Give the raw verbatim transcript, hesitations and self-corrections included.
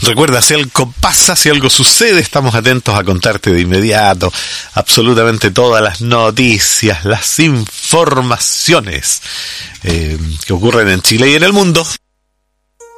Recuerda, si algo pasa, si algo sucede, estamos atentos a contarte de inmediato absolutamente todas las noticias, las informaciones eh, que ocurren en Chile y en el mundo.